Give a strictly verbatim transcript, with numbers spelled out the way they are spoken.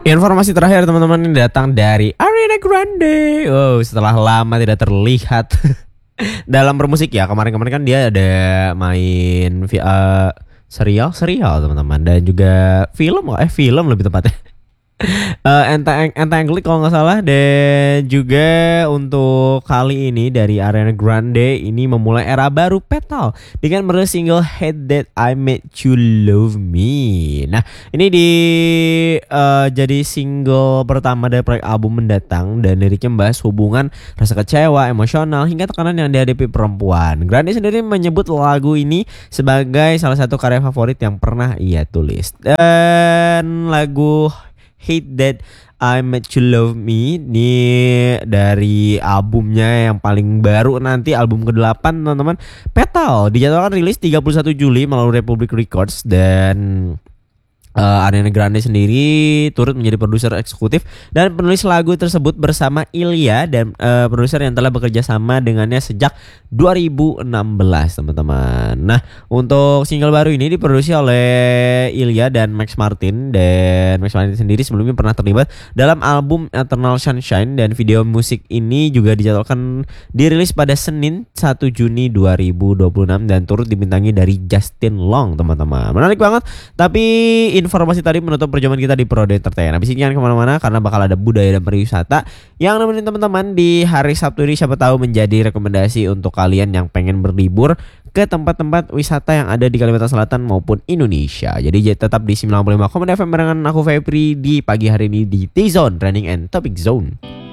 Informasi terakhir teman-teman ini datang dari Ariana Grande. Wow, setelah lama tidak terlihat dalam bermusik ya. Kemarin-kemarin kan dia ada main vi- uh, serial, serial teman-teman, dan juga film, eh film lebih tepatnya. Uh, Entang Entangled kalau nggak salah. Dan juga untuk kali ini dari Ariana Grande ini memulai era baru Petal dengan merilis single Hate That I Made You Love Me. Nah ini di uh, jadi single pertama dari proyek album mendatang, dan liriknya membahas hubungan, rasa kecewa, emosional, hingga tekanan yang dihadapi perempuan. Grande sendiri menyebut lagu ini sebagai salah satu karya favorit yang pernah ia tulis. Dan lagu Hate That I Made You Love Me ini dari albumnya yang paling baru, nanti album kedelapan teman-teman, Petal, dijadwalkan rilis tiga puluh satu Juli melalui Republic Records. Dan Uh, Ariana Grande sendiri turut menjadi produser eksekutif dan penulis lagu tersebut bersama Ilya, dan uh, produser yang telah bekerja sama dengannya sejak dua ribu enam belas teman-teman. Nah untuk single baru ini diproduksi oleh Ilya dan Max Martin, dan Max Martin sendiri sebelumnya pernah terlibat dalam album Eternal Sunshine, dan video musik ini juga dijadwalkan dirilis pada Senin satu Juni dua ribu dua puluh enam dan turut dibintangi dari Justin Long teman-teman. Menarik banget. Tapi informasi tadi menutup perjumpaan kita di Prode Entertain. Habis ini jangan kemana-mana karena bakal ada budaya dan pariwisata yang nemenin teman-teman di hari Sabtu ini, siapa tahu menjadi rekomendasi untuk kalian yang pengen berlibur ke tempat-tempat wisata yang ada di Kalimantan Selatan maupun Indonesia. Jadi tetap di sembilan puluh lima koma enam F M barengan aku Febri di pagi hari ini di T-Zone Trending and Topic Zone.